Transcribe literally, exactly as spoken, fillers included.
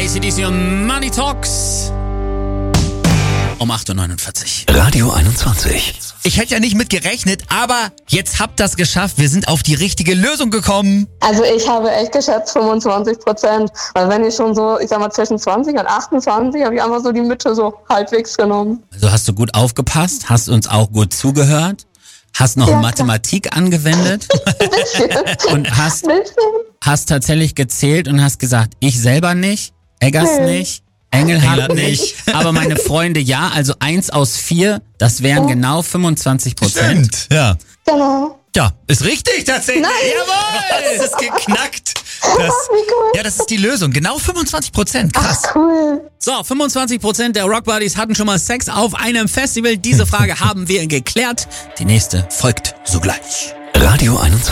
A C D C und Money Talks. Um acht Uhr neunundvierzig. Radio einundzwanzig. Ich hätte ja nicht mit gerechnet, aber jetzt habt ihr das geschafft. Wir sind auf die richtige Lösung gekommen. Also ich habe echt geschätzt fünfundzwanzig Prozent. Weil wenn ich schon so, ich sag mal zwischen zwanzig und achtundzwanzig, habe ich einfach so die Mitte so halbwegs genommen. Also hast du gut aufgepasst, hast uns auch gut zugehört, hast noch Ja, Mathematik angewendet Ein bisschen. und hast, Ein bisschen. hast tatsächlich gezählt und hast gesagt, ich selber nicht, Eggers Nee. nicht, Engelhardt Engelhardt nicht, aber meine Freunde ja, also eins aus vier, das wären Oh. genau fünfundzwanzig Prozent. Stimmt, ja. Genau. Ja, ist richtig tatsächlich. Nein. Jawohl, es ist geknackt. Das, Wie cool. ja, das ist die Lösung. Genau fünfundzwanzig Prozent. Krass. Ach, cool. So, fünfundzwanzig Prozent der Rock Buddies hatten schon mal Sex auf einem Festival. Diese Frage haben wir geklärt. Die nächste folgt sogleich. Radio einundzwanzig.